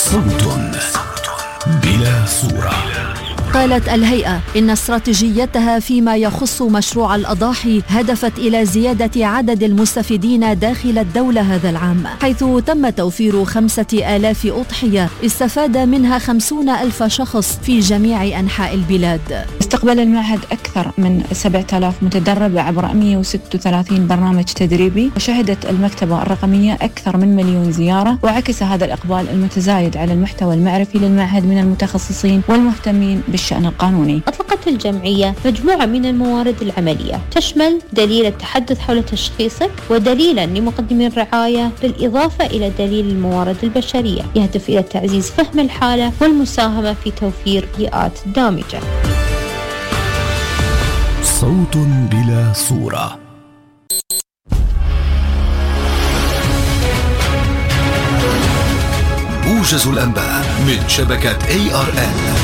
صوت بلا صورة. قالت الهيئة إن استراتيجيتها فيما يخص مشروع الأضاحي هدفت إلى زيادة عدد المستفيدين داخل الدولة هذا العام، حيث تم توفير 5000 أضحية استفاد منها 50,000 شخص في جميع أنحاء البلاد. استقبل المعهد أكثر من 7000 متدرب عبر 136 برنامج تدريبي، وشهدت المكتبة الرقمية أكثر من 1,000,000 زيارة، وعكس هذا الإقبال المتزايد على المحتوى المعرفي للمعهد من المتخصصين والمهتمين بالشأن القانوني. أطلقت الجمعية مجموعة من الموارد العملية تشمل دليل التحدث حول تشخيصك ودليلا لمقدمي الرعاية، بالإضافة إلى دليل الموارد البشرية، يهدف إلى تعزيز فهم الحالة والمساهمة في توفير بيئات دامجة. صوت بلا صورة. موجز الأنباء من شبكة ARN.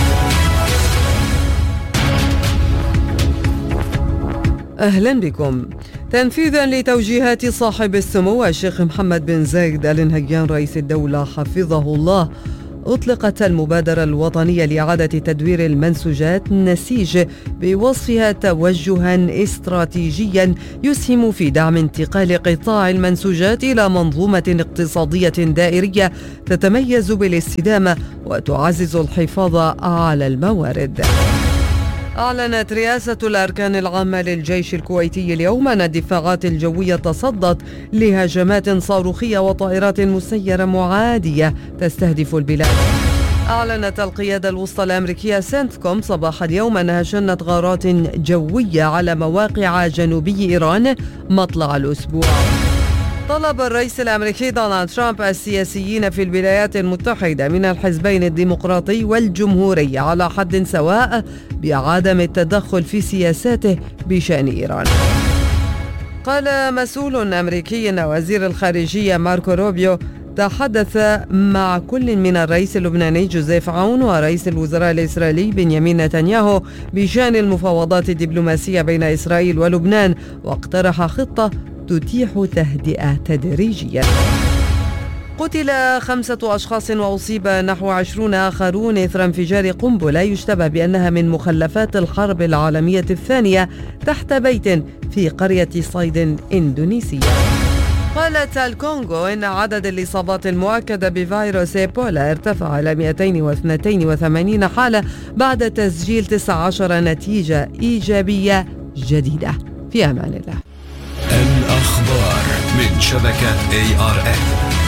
أهلا بكم. تنفيذا لتوجيهات صاحب السمو الشيخ محمد بن زايد آل نهيان رئيس الدولة حفظه الله، أطلقت المبادرة الوطنية لإعادة تدوير المنسوجات نسيج بوصفها توجها استراتيجيا يسهم في دعم انتقال قطاع المنسوجات إلى منظومة اقتصادية دائرية تتميز بالاستدامة وتعزز الحفاظ على الموارد. أعلنت رئاسة الأركان العامة للجيش الكويتي اليوم أن الدفاعات الجوية تصدت لهجمات صاروخية وطائرات مسيرة معادية تستهدف البلاد. أعلنت القيادة الوسطى الأمريكية سنتكوم صباح اليوم أنها شنت غارات جوية على مواقع جنوبي إيران مطلع الأسبوع. طلب الرئيس الأمريكي دونالد ترامب السياسيين في الولايات المتحدة من الحزبين الديمقراطي والجمهوري على حد سواء بعدم التدخل في سياساته بشأن إيران. قال مسؤول أمريكي أن وزير الخارجية ماركو روبيو تحدث مع كل من الرئيس اللبناني جوزيف عون ورئيس الوزراء الإسرائيلي بنيامين نتنياهو بشأن المفاوضات الدبلوماسية بين إسرائيل ولبنان، واقترح خطة تتيح تهدئة تدريجية. قتل 5 أشخاص وأصيب نحو 20 آخرون إثر انفجار قنبلة يشتبه بأنها من مخلفات الحرب العالمية الثانية تحت بيت في قرية صيد إندونيسية. قالت الكونغو إن عدد الإصابات المؤكدة بفيروس إيبولا ارتفع إلى 282 حالة بعد تسجيل 19 نتيجة إيجابية جديدة. في أمان الله. الأخبار من شبكة ARN.